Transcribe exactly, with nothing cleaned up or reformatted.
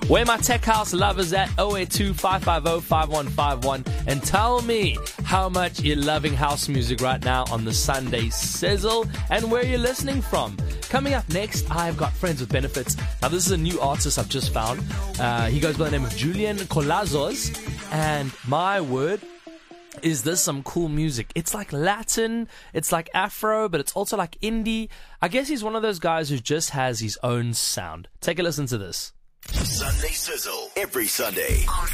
Where my tech house lovers at oh eight two, five five oh, five one five one and tell me how much you're loving house music right now on the Sunday Sizzle and where you're listening from. Coming up next, I've got Friends with Benefits. Now, this is a new artist I've just found. Uh, he goes by the name of Julian Colazos, and my word, is this some cool music. It's like Latin, it's like Afro, but it's also like indie. I guess he's one of those guys who just has his own sound. Take a listen to this. Sunday Sizzle, every Sunday.